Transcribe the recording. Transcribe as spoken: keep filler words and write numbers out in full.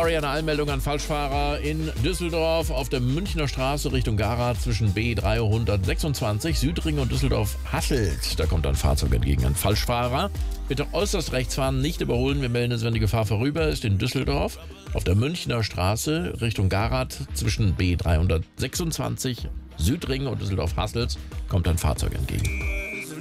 Sorry, eine Anmeldung an Falschfahrer in Düsseldorf auf der Münchner Straße Richtung Garath zwischen B dreihundertsechsundzwanzig, Südring und Düsseldorf-Hasselt. Da kommt ein Fahrzeug entgegen, ein Falschfahrer. Bitte äußerst rechts fahren, nicht überholen. Wir melden es, wenn die Gefahr vorüber ist, in Düsseldorf. Auf der Münchner Straße Richtung Garath zwischen B dreihundertsechsundzwanzig, Südring und Düsseldorf-Hasselt kommt ein Fahrzeug entgegen.